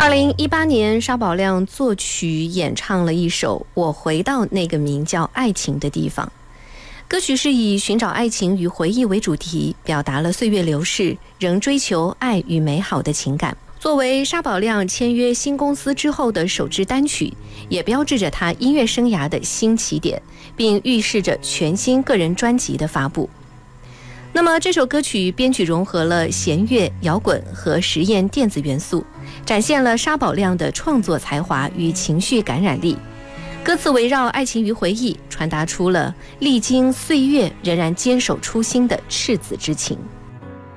2018年，沙宝亮作曲演唱了一首《我回到那个名叫爱情的地方》。歌曲是以寻找爱情与回忆为主题，表达了岁月流逝，仍追求爱与美好的情感。作为沙宝亮签约新公司之后的首支单曲，也标志着他音乐生涯的新起点，并预示着全新个人专辑的发布。那么这首歌曲编曲融合了弦乐、摇滚和实验电子元素，展现了沙宝亮的创作才华与情绪感染力。歌词围绕爱情与回忆，传达出了历经岁月仍然坚守初心的赤子之情。